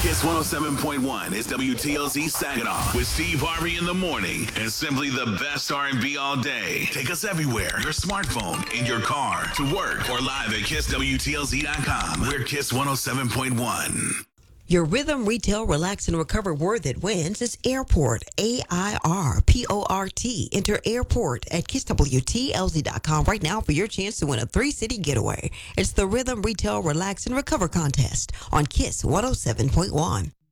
Kiss 107.1 is WTLZ Saginaw with Steve Harvey in the morning and simply the best R&B all day. Take us everywhere. Your smartphone, in your car, to work, or live at KissWTLZ.com. We're Kiss 107.1. Your rhythm, retail, relax, and recover word that wins is airport. AIRPORT. Enter airport at KissWTLZ.com right now for your chance to win a 3-city getaway. It's the Rhythm, Retail, Relax, and Recover contest on Kiss 107.1.